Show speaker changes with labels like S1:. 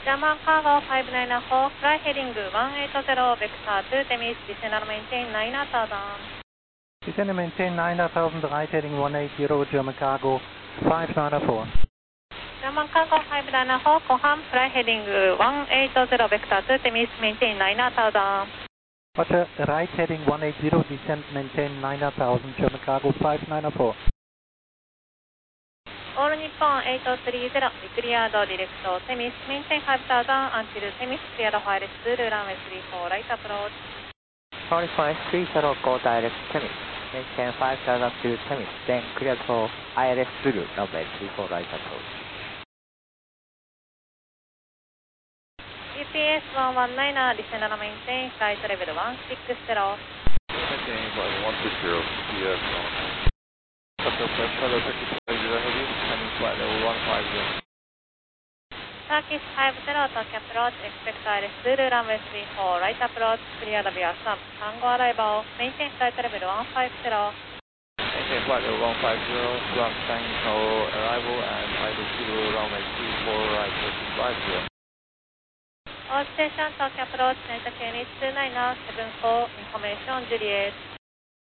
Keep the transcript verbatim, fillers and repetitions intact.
S1: German Cargo five nine four, fly heading one eight zero, vector two Temis, descend and maintain nine thousand.
S2: Descend and maintain nine thousand, right heading one eight zero, German Cargo five nine four.
S1: German Cargo five nine four, confirm, fly heading one eight zero, vector two Temis, maintain nine thousand.
S2: Roger, right heading one eight zero, descend, maintain nine thousand, German Cargo five nine four.
S1: All Nippon eight three zero, cleared direct Temis, maintain five thousand until Temis, cleared wireless through runway three four, right approach.
S3: Nippon three zero, go direct Temis, maintain five thousand to Temis, then cleared for I L S through runway three four, right approach.
S1: G P S one one nine, descend and maintain flight level one six zero.
S4: Maintain flight one six zero, G P S one one nine. Touch Shadow Turkish five zero heavy, landing flight level one five zero.
S1: Turkish five zero, Tokyo approach, expect I L S through runway three four, right approach, cleared via sump, Tango arrival, maintain flight level one five zero.
S4: Maintain flight level one five zero, ground Tango arrival and I L S through runway three four, right Turkish five zero.
S1: All station Tokyo approach, Delta K N two nine seven four, information Juliet.